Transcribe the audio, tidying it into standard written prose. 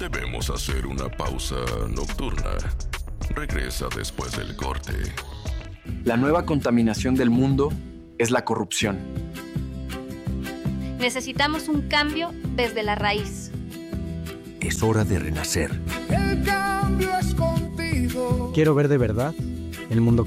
Debemos hacer una pausa nocturna. Regresa después del corte. La nueva contaminación del mundo es la corrupción. Necesitamos un cambio desde la raíz. Es hora de renacer. El cambio es contigo. Quiero ver de verdad el mundo